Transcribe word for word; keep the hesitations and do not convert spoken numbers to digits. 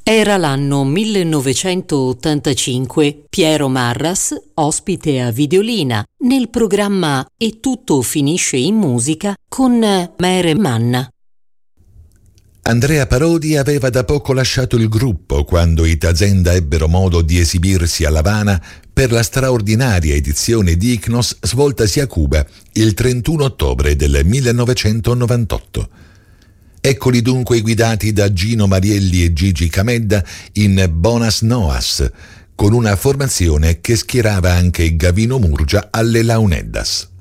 Era l'anno millenovecentottantacinque. Piero Marras, ospite a Videolina, nel programma E tutto finisce in musica con Mere Manna. Andrea Parodi aveva da poco lasciato il gruppo quando i Tazenda ebbero modo di esibirsi a L'Avana per la straordinaria edizione di Ichnos svoltasi a Cuba il trentuno ottobre del millenovecentonovantotto. Eccoli dunque guidati da Gino Marielli e Gigi Camedda in Bonas Noas, con una formazione che schierava anche Gavino Murgia alle launeddas.